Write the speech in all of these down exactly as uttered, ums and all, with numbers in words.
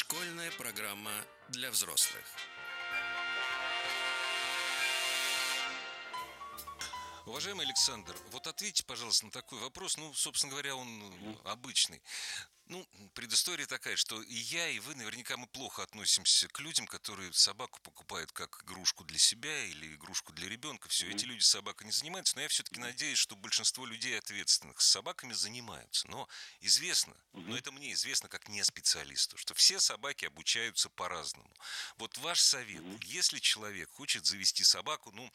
Школьная программа для взрослых. Уважаемый Александр, вот ответьте, пожалуйста, на такой вопрос. Ну, собственно говоря, он обычный. Ну, предыстория такая, что и я, и вы, наверняка мы плохо относимся к людям, которые собаку покупают как игрушку для себя или игрушку для ребенка. Все, эти люди с собакой не занимаются, но я все-таки надеюсь, что большинство людей ответственных с собаками занимаются. Но известно, но это мне известно как не специалисту, что все собаки обучаются по-разному. Вот ваш совет, если человек хочет завести собаку, ну,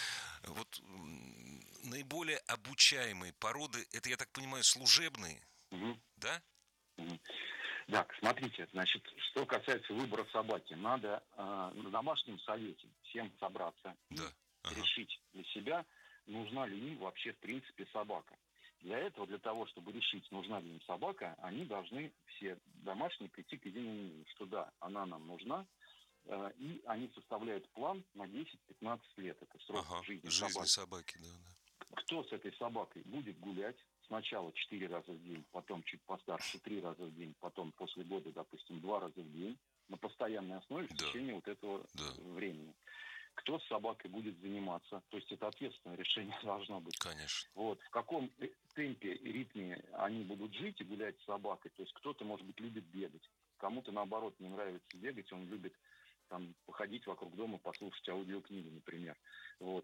вот м, наиболее обучаемые породы, это, я так понимаю, служебные, Мгм. да? Мгм. Так, смотрите, значит, что касается выбора собаки, надо э, на домашнем совете всем собраться и Да. Ага. решить для себя, нужна ли им вообще в принципе собака. Для этого, для того, чтобы решить, нужна ли им собака, они должны все домашние прийти к единому, что да, она нам нужна, э, и они составляют план на десять-пятнадцать лет. Это срок Ага. жизни Жизни собаки. собаки, да, да. Кто с этой собакой будет гулять сначала четыре раза в день, потом чуть постарше три раза в день, потом после года, допустим, два раза в день на постоянной основе в Да. течение вот этого Да. времени. Кто с собакой будет заниматься, то есть это ответственное решение должно быть. Конечно. Вот, в каком э, темпе и ритме они будут жить и гулять с собакой. То есть кто-то, может быть, любит бегать, кому-то, наоборот, не нравится бегать, он любит там походить вокруг дома, послушать аудиокнигу, например. Вот.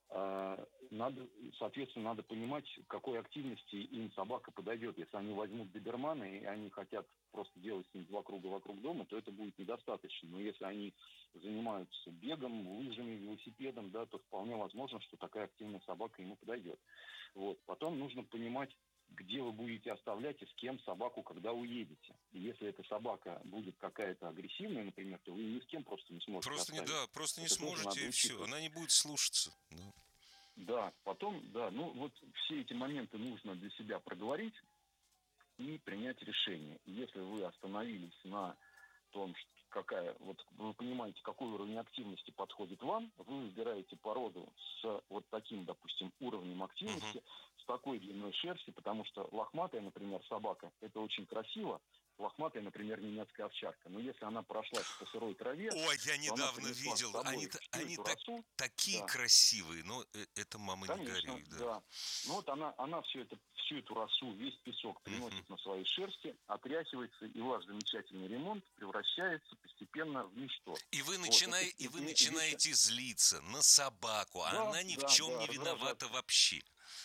А, Надо, соответственно, надо понимать, к какой активности им собака подойдет. Если они возьмут добермана и они хотят просто делать с ним два круга вокруг дома, то это будет недостаточно. Но если они занимаются бегом, лыжами, велосипедом, да, то вполне возможно, что такая активная собака ему подойдет. Вот. Потом нужно понимать, где вы будете оставлять и с кем собаку, когда уедете. И если эта собака будет какая-то агрессивная, например, то вы ни с кем просто не сможете Просто не, оставить. да, просто не Это тоже сможете, надо и все. учитывать. Она не будет слушаться. Да. Да, потом, да, ну вот все эти моменты нужно для себя проговорить и принять решение. И если вы остановились на том, что какая, вот вы понимаете, какой уровень активности подходит вам, вы выбираете породу с вот таким, допустим, уровнем Мгм. активности, с такой длиной шерсти, потому что лохматая, например, собака, это очень красиво, лохматая, например, немецкая овчарка. Но если она прошлась по сырой траве, Ой, я то она недавно принесла с видел. Они, собой та- всю они эту так, росу, такие да. красивые, но э, это мама не Конечно, горюй, да. да. Ну вот она, она все это, всю эту росу, весь песок Мгм. приносит на своей шерсти, отряхивается, и ваш замечательный ремонт превращается постепенно в ничто. И вы, Вот, это начинае- и вы не- вещи... начинаете злиться на собаку, а Да, она ни в да, чем да, не виновата раздражаться. вообще.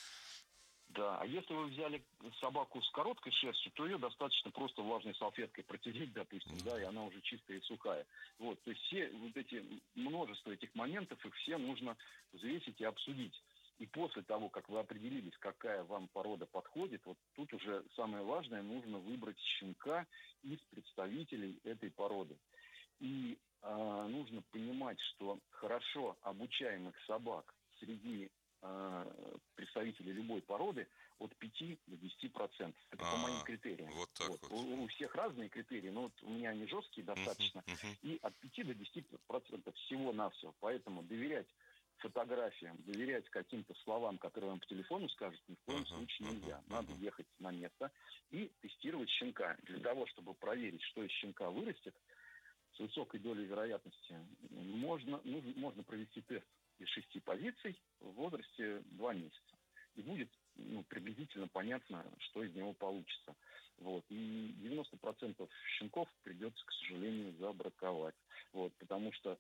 Да, а если вы взяли собаку с короткой шерстью, то ее достаточно просто влажной салфеткой протереть, допустим, Ну, да, и она уже чистая и сухая. Вот, то есть все вот эти, множество этих моментов, их все нужно взвесить и обсудить. И после того, как вы определились, какая вам порода подходит, вот тут уже самое важное, нужно выбрать щенка из представителей этой породы. И а, нужно понимать, что хорошо обучаемых собак среди а, представителей любой породы от пяти до десяти процентов. Это по моим а, критериям. вот так Вот. вот. У, у всех разные критерии, но вот у меня они жесткие Мгм, достаточно. мгм. И от пяти до десяти процентов всего-навсего. Поэтому доверять фотографиям, доверять каким-то словам, которые вам по телефону скажут, ни в коем Ага, случае ага, нельзя. Надо ага. ехать на место и тестировать щенка. Для того, чтобы проверить, что из щенка вырастет, с высокой долей вероятности можно, нужно, можно провести тест из шести позиций в возрасте два месяца. И будет ну, приблизительно понятно, что из него получится. Вот. И девяносто процентов щенков придется, к сожалению, забраковать. Вот. Потому что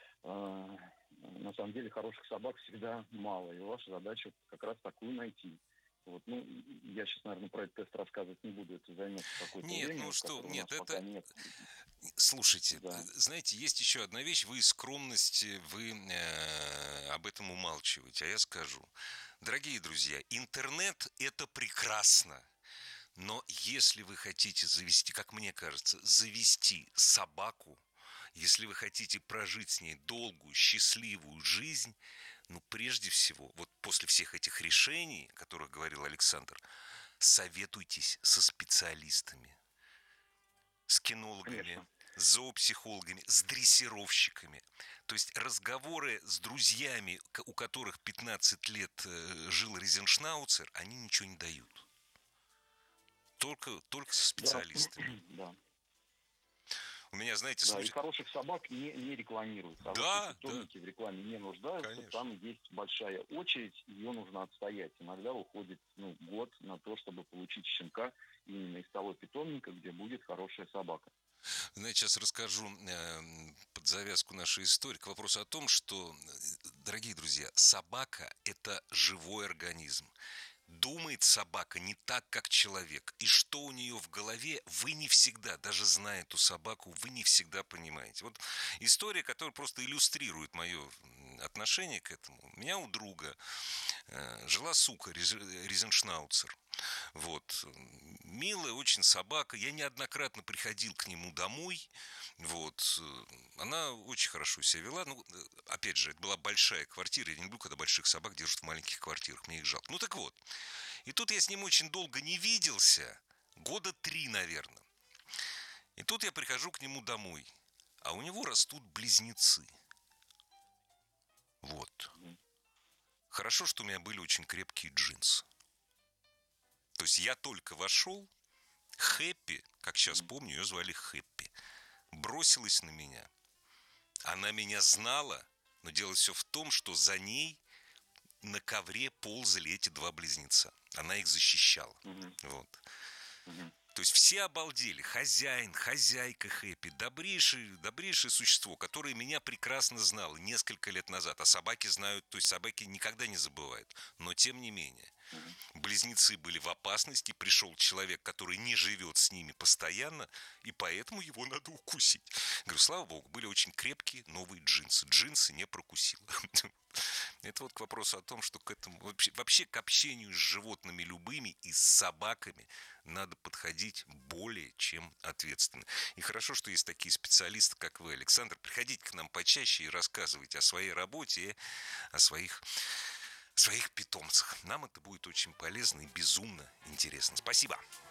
э, на самом деле хороших собак всегда мало. И ваша задача как раз такую найти. Вот. Ну, я сейчас, наверное, про этот тест рассказывать не буду, это займет какое-то Нет, время, ну что, которого у нас нет, пока это... нет. Слушайте, э, Да. знаете, есть еще одна вещь, вы из скромности, вы э, об этом умалчиваете, а я скажу. Дорогие друзья, интернет – это прекрасно. Но если вы хотите завести, как мне кажется, завести собаку, если вы хотите прожить с ней долгую, счастливую жизнь, ну, прежде всего, вот после всех этих решений, о которых говорил Александр, советуйтесь со специалистами, с кинологами, Конечно. с зоопсихологами, с дрессировщиками. То есть разговоры с друзьями, у которых пятнадцать лет э, жил Ризеншнауцер, они ничего не дают. Только, только со Да, специалистами. да. У меня, знаете, Да, случай... и хороших собак не, не рекламируют. Хорошие Да, питомники в рекламе не нуждаются. Конечно. Там есть большая очередь, ее нужно отстоять. Иногда уходит ну, год на то, чтобы получить щенка именно из того питомника, где будет хорошая собака. Знаете, сейчас расскажу э, под завязку нашей истории к вопросу о том, что, дорогие друзья, собака – это живой организм. Думает собака не так, как человек. И что у нее в голове, вы не всегда, даже зная эту собаку, вы не всегда понимаете. Вот история, которая просто иллюстрирует мое отношение к этому. У меня у друга э, жила сука, ризеншнауцер. Вот. Милая очень собака. Я неоднократно приходил к нему домой. Вот. Она очень хорошо себя вела. Ну, опять же, это была большая квартира. Я не люблю, когда больших собак держат в маленьких квартирах. Мне их жалко. Ну, так вот. И тут я с ним очень долго не виделся. Года три, наверное. И тут я прихожу к нему домой. А у него растут близнецы. Вот. Хорошо, что у меня были очень крепкие джинсы. То есть я только вошел, Хэппи, как сейчас помню, ее звали Хэппи, бросилась на меня. Она меня знала, но дело все в том, что за ней на ковре ползали эти два близнеца. Она их защищала. Mm-hmm. Вот. Mm-hmm. То есть все обалдели. Хозяин, хозяйка Хэппи, добрейшее, добрейшее существо, которое меня прекрасно знало несколько лет назад. А собаки знают, то есть собаки никогда не забывают. Но тем не менее. Близнецы были в опасности, пришел человек, который не живет с ними постоянно, и поэтому его надо укусить. Говорю, слава богу, были очень крепкие новые джинсы. Джинсы не прокусило. Это вот к вопросу о том, что к этому вообще, вообще к общению с животными любыми и с собаками надо подходить более чем ответственно. И хорошо, что есть такие специалисты, как вы, Александр. Приходите к нам почаще и рассказывайте о своей работе и о своих... своих питомцах. Нам это будет очень полезно и безумно интересно. Спасибо.